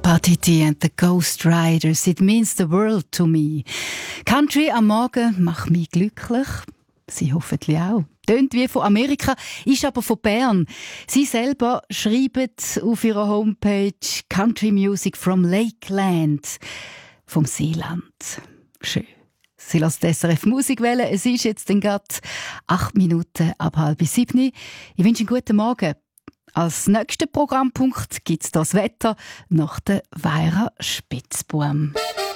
Partiti and the Ghost Riders, it means the world to me. Country am Morgen macht mich glücklich. Sie hoffentlich auch. Tönt wie von Amerika, ist aber von Bern. Sie selber schreiben auf ihrer Homepage Country Music from Lakeland, vom Seeland. Schön. Sie lässt SRF Musik wählen. Es ist jetzt gerade 8 Minuten ab 6:30. Ich wünsche einen guten Morgen. Als nächsten Programmpunkt gibt es das Wetter nach der Weira Spitzbuhm.